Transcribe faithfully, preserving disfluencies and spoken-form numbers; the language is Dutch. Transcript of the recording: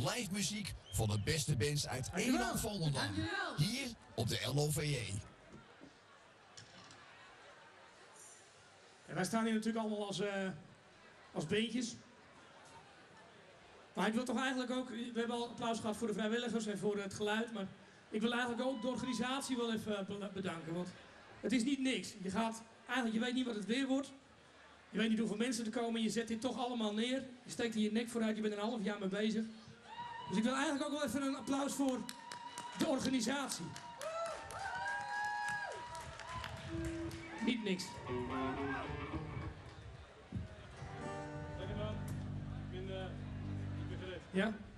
live muziek van de beste bands uit Nederland-Volendam. Hier op de L O V E. En wij staan hier natuurlijk allemaal als, uh, als beentjes. Maar ik wil toch eigenlijk ook, we hebben al applaus gehad voor de vrijwilligers en voor het geluid, maar ik wil eigenlijk ook de organisatie wel even bedanken, want het is niet niks. Je gaat, eigenlijk, je weet niet wat het weer wordt, je weet niet hoeveel mensen er komen, je zet dit toch allemaal neer, je steekt hier je nek vooruit, je bent er een half jaar mee bezig. Dus ik wil eigenlijk ook wel even een applaus voor de organisatie. Niet niks. Dankjewel. Ik ben, uh, ik ben gereed. Ja?